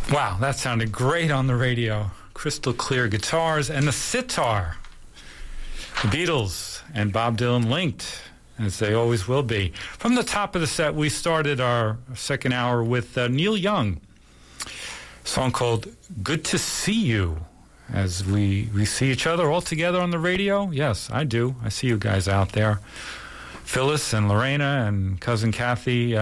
Wow, that sounded great on the radio. Crystal clear guitars and the sitar. The Beatles and Bob Dylan linked, as they always will be. From the top of the set, we started our second hour with Neil Young, a song called Good to See You. As we see each other all together on the radio. Yes, I do. I see you guys out there. Phyllis and Lorena and Cousin Kathy.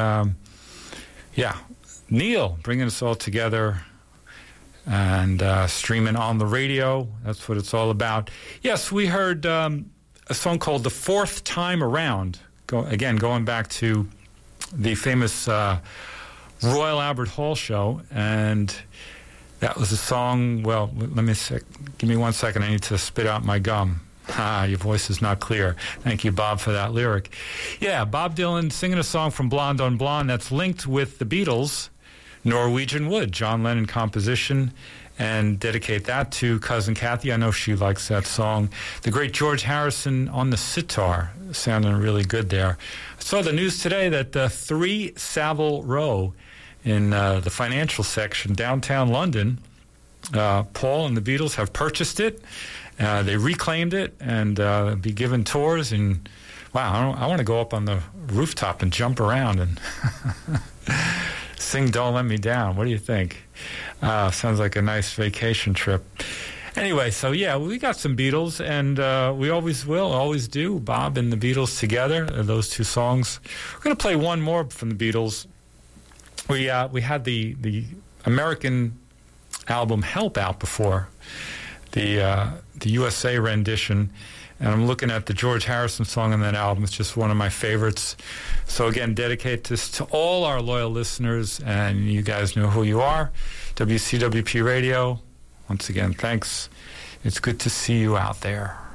Neil bringing us all together and streaming on the radio. That's what it's all about. Yes, we heard a song called The Fourth Time Around. Going back to the famous Royal Albert Hall show. And that was a song, well, give me 1 second. I need to spit out my gum. Your voice is not clear. Thank you, Bob, for that lyric. Yeah, Bob Dylan singing a song from Blonde on Blonde that's linked with the Beatles, Norwegian Wood, John Lennon composition, and dedicate that to Cousin Kathy. I know she likes that song. The great George Harrison on the sitar, sounding really good there. I saw the news today that 3 Savile Row in the financial section, downtown London, Paul and the Beatles have purchased it. They reclaimed it and be given tours. And wow, I want to go up on the rooftop and jump around and sing Don't Let Me Down. What do you think? Sounds like a nice vacation trip. Anyway, so yeah, we got some Beatles, and we always will, always do. Bob and the Beatles together, those 2 songs. We're going to play one more from the Beatles. We had the American album Help out before, the USA rendition, and I'm looking at the George Harrison song on that album. It's just one of my favorites. So again, dedicate this to all our loyal listeners, and you guys know who you are. WCWP Radio, once again, thanks. It's good to see you out there.